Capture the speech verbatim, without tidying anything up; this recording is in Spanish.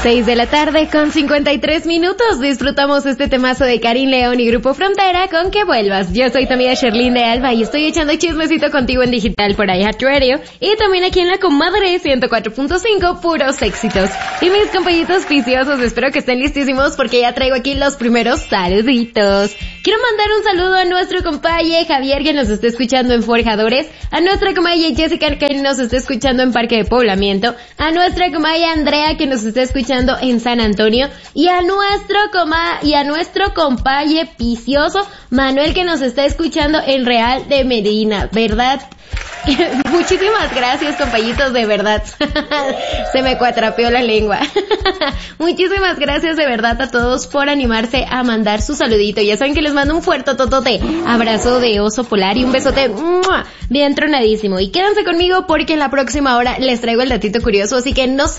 seis de la tarde con cincuenta y tres minutos. Disfrutamos este temazo de Karin León y Grupo Frontera con Que Vuelvas. Yo soy tu amiga Sherlyn de Alba y estoy echando chismecito contigo en digital por iHeartRadio y también aquí en La Comadre ciento cuatro punto cinco, puros éxitos. Y mis compañitos viciosos, espero que estén listísimos porque ya traigo aquí los primeros saluditos. Quiero mandar un saludo a nuestro compaye Javier que nos está escuchando en Forjadores, a nuestra compaye Jessica que nos está escuchando en Parque de Poblamiento, a nuestra compaye Andrea que nos está escuchando en San Antonio y a nuestro coma y a nuestro compaye vicioso Manuel que nos está escuchando en Real de Medina, ¿verdad? Muchísimas gracias, compañitos, de verdad. Se me cuatrapeó la lengua. Muchísimas gracias de verdad a todos por animarse a mandar su saludito. Ya saben que les mando un fuerte totote abrazo de oso polar y un besote ¡mua! Bien tronadísimo. Y quédense conmigo porque en la próxima hora les traigo el datito curioso, así que no se